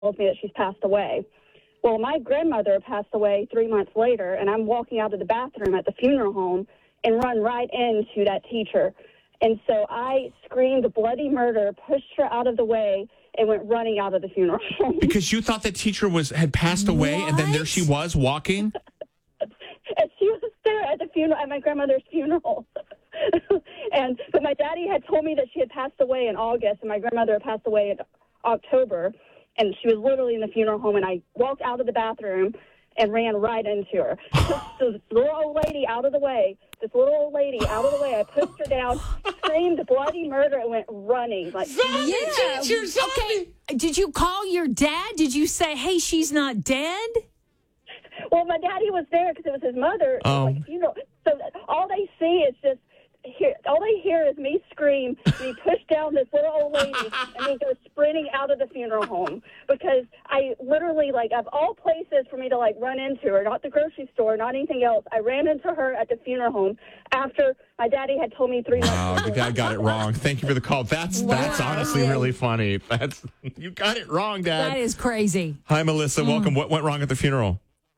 tells me that she's passed away. Well, my grandmother passed away 3 months later, and I'm walking out of the bathroom at the funeral home and run right into that teacher. And so I screamed bloody murder, pushed her out of the way, and went running out of the funeral home. Because you thought that teacher had passed away, and then there she was walking? And she was there at the funeral, at my grandmother's funeral. But my daddy had told me that she had passed away in August, and my grandmother had passed away in October. And she was literally in the funeral home, and I walked out of the bathroom and ran right into her. So this little old lady out of the way. I pushed her down, screamed bloody murder, and went running. Like, Okay. Did you call your dad? Did you say, hey, she's not dead? well, my daddy was there because it was his mother. Like, so all they see is just, all they hear is me scream, me push down this little old lady, and me go sprinting out of the funeral home. Because I literally, like, of all places for me to, like, run into her, not the grocery store, not anything else, I ran into her at the funeral home after my daddy had told me 3 months Oh, before. your dad got it wrong. Thank you for the call. That's honestly really funny. You got it wrong, Dad. That is crazy. Hi, Melissa. Welcome. What went wrong at the funeral?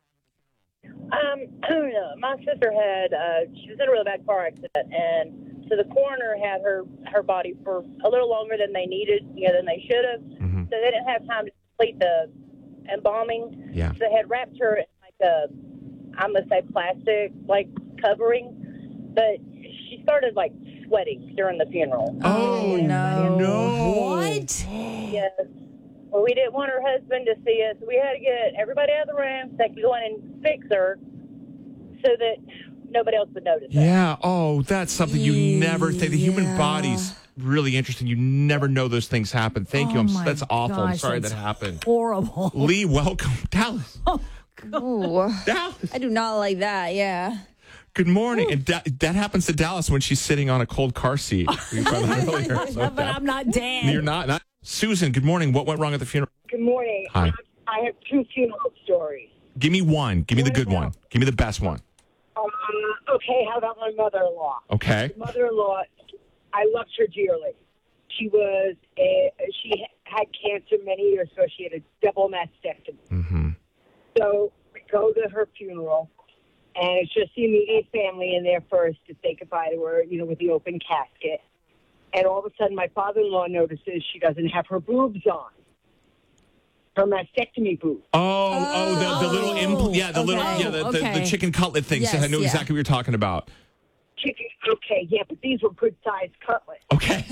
My sister she was in a really bad car accident, and so the coroner had her body for a little longer than they needed, than they should have. Mm-hmm. So they didn't have time to complete the embalming. Yeah. So they had wrapped her in I'm gonna say plastic covering, but she started sweating during the funeral. Oh no! What? Yes. Well, we didn't want her husband to see us. We had to get everybody out of the room so they could go in and fix her so that nobody else would notice. Yeah. Oh, that's something you never think. The human body's really interesting. You never know those things happen. Thank you. That's awful. I'm sorry that happened. Horrible. Lee, welcome. Dallas. Ooh, Dallas. I do not like that. Yeah. Good morning. And that happens to Dallas when she's sitting on a cold car seat. We found that earlier. But I'm not dead. You're not. Susan, good morning. What went wrong at the funeral? Good morning. Hi. I have two funeral stories. Give me one. Give me the good one. Give me the best one. Okay, how about my mother-in-law? Okay. My mother-in-law, I loved her dearly. She had cancer many years ago. She had a double mastectomy. Mm-hmm. So we go to her funeral, and it's just the immediate family in there first to say goodbye to her, with the open casket. And all of a sudden, my father-in-law notices she doesn't have her boobs on. Her mastectomy boobs. The little implant. The chicken cutlet things. Yes, I know exactly what you're talking about. Chicken, okay, yeah, but these were good-sized cutlets. Okay.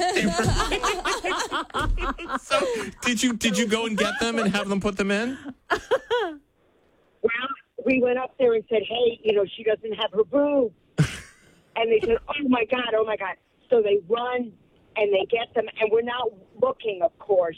So, did you go and get them and have them put them in? Well, we went up there and said, hey, she doesn't have her boobs. And they said, oh, my God. So they run and they get them, and we're not looking, of course.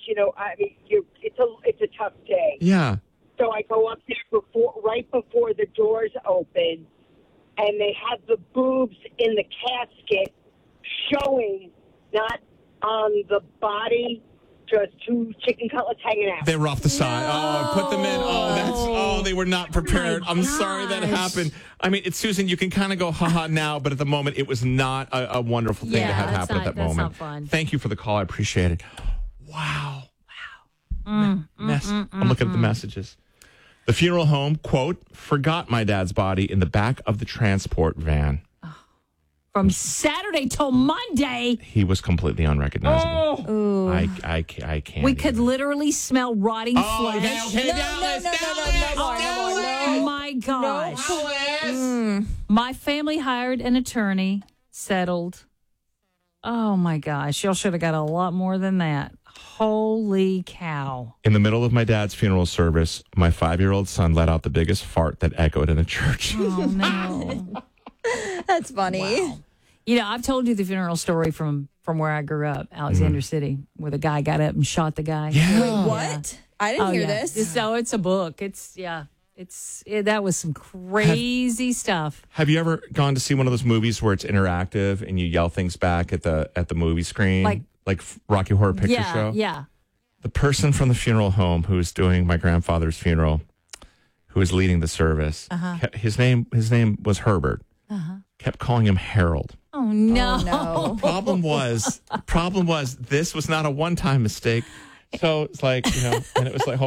It's a tough day. Yeah. So I go up there right before the doors open, and they have the boobs in the casket showing, not on the body, just two chicken cutlets hanging out. They were off the side. Oh, put them in. They were not prepared. I'm sorry that happened. I mean, it's Susan, you can kind of go haha now, but at the moment it was not a wonderful thing to have happen at that moment. That's not fun. Thank you for the call. I appreciate it. Wow. I'm looking at the messages. The funeral home, quote, forgot my dad's body in the back of the transport van. From Saturday till Monday. He was completely unrecognizable. Oh. I can't. We could literally smell rotting flesh. Okay, Dallas. Oh my gosh. My family hired an attorney, settled. Oh my gosh. Y'all should have got a lot more than that. Holy cow. In the middle of my dad's funeral service, my 5-year-old son let out the biggest fart that echoed in the church. Oh no. That's funny. Wow. I've told you the funeral story from where I grew up, Alexander City, where the guy got up and shot the guy. Yeah. Wait, what? I didn't hear this. So it's a book. That was some crazy stuff. Have you ever gone to see one of those movies where it's interactive and you yell things back at the movie screen? Like Rocky Horror Picture Show? Yeah. The person from the funeral home who was doing my grandfather's funeral, who was leading the service, his name was Herbert. Kept calling him Harold. Oh no. Oh, no. Problem was, this was not a one-time mistake. So it's like, and it was like,